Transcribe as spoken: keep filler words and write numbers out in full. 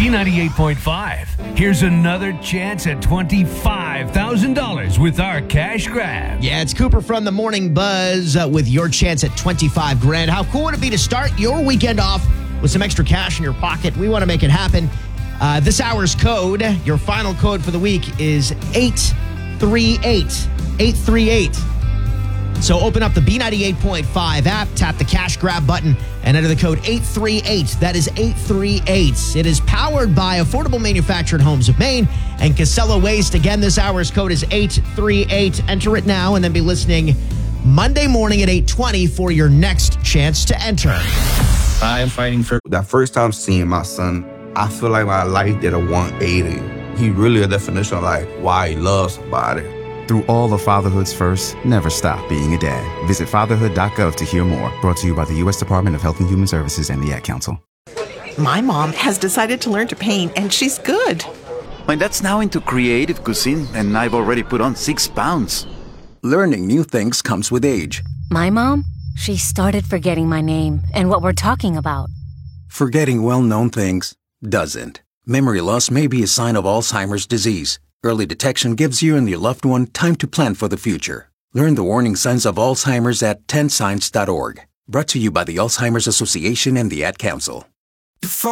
B ninety-eight point five. Here's another chance at twenty-five thousand dollars with our cash grab. Yeah, it's Cooper from the Morning Buzz uh, with your chance at twenty-five grand. How cool would it be to start your weekend off with some extra cash in your pocket? We want to make it happen. Uh, this hour's code, your final code for the week is eight three eight. eight three eight. So open up the B ninety-eight point five app, tap the cash grab button, and enter the code eight three eight. That is eight three eight. It is powered by Affordable Manufactured Homes of Maine and Casella Waste. Again, this hour's code is eight three eight. Enter it now and then be listening Monday morning at eight twenty for your next chance to enter. I am fighting for... That first time seeing my son, I feel like my life did a one eighty. He really a definition of like why he loves somebody. Through all of fatherhood's firsts, never stop being a dad. Visit fatherhood dot gov to hear more. Brought to you by the U S Department of Health and Human Services and the Ad Council. My mom has decided to learn to paint, and she's good. My dad's now into creative cuisine, and I've already put on six pounds. Learning new things comes with age. My mom? She started forgetting my name and what we're talking about. Forgetting well-known things doesn't. Memory loss may be a sign of Alzheimer's disease. Early detection gives you and your loved one time to plan for the future. Learn the warning signs of Alzheimer's at ten signs dot org. Brought to you by the Alzheimer's Association and the Ad Council.